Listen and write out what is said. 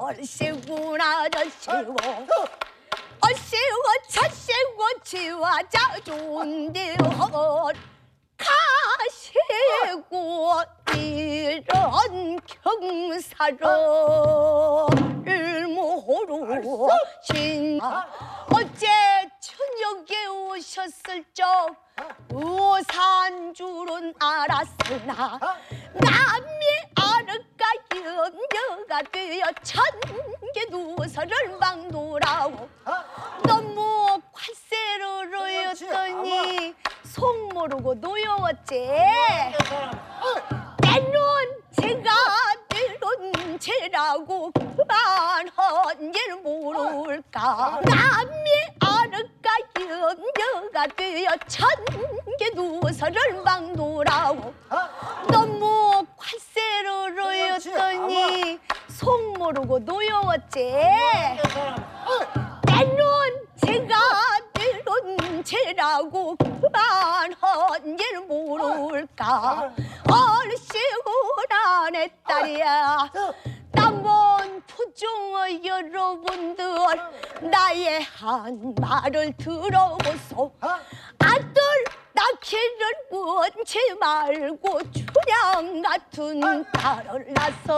얼씨구나 저씨고 얼씨고 저씨고 지와 자존데 가시고 이런 경사를 모르신 어째 저녁에 오셨을 적 우산 줄은 알았으나 남의 아르까 염려가 되어 천개 누설을 막 놀아오 너무 관세를 어였더니 속 모르고 노여웠지 때론 제가 때론 쟤라고 그만한 일 모를까 남의 아르까 염려가 되어 천개 누설을 막 놀아오 너무 관세를 어였더니 속 모르고 노여웠지 때론 제가 때론 쟤라고 그만한 일 모를까 얼씨구나 내 딸이야 남원 부중의 여러분들 나의 한 말을 들어보소 아들 낳기를 원치 말고 춘향 같은 딸을 낳소